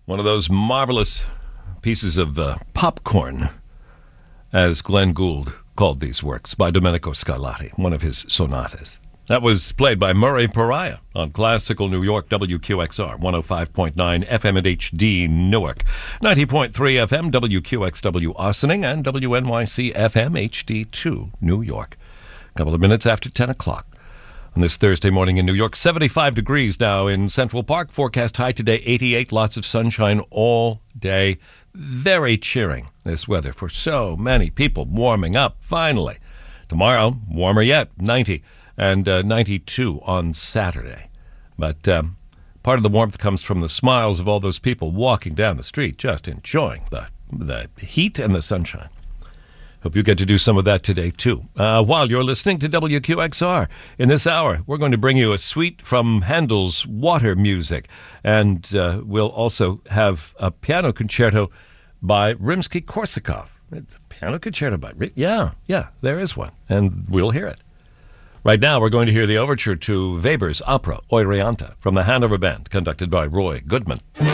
One of those marvelous pieces of popcorn, as Glenn Gould called these works, by Domenico Scarlatti, one of his sonatas. That was played by Murray Pariah on Classical New York, WQXR, 105.9 FM at HD Newark, 90.3 FM, WQXW Ossining, and WNYC FM HD2 New York. A couple of minutes after 10 o'clock. On this Thursday morning in New York, 75 degrees now in Central Park. Forecast high today, 88. Lots of sunshine all day. Very cheering, this weather, for so many people warming up, finally. Tomorrow, warmer yet, 90. And 92 on Saturday. But part of the warmth comes from the smiles of all those people walking down the street, just enjoying the heat and the sunshine. Hope you get to do some of that today, too. While you're listening to WQXR, in this hour, we're going to bring you a suite from Handel's Water Music. And we'll also have a piano concerto by Rimsky-Korsakov. Piano concerto by... Yeah, there is one. And we'll hear it. Right now, we're going to hear the overture to Weber's opera, Euryanthe, from the Hanover Band, conducted by Roy Goodman.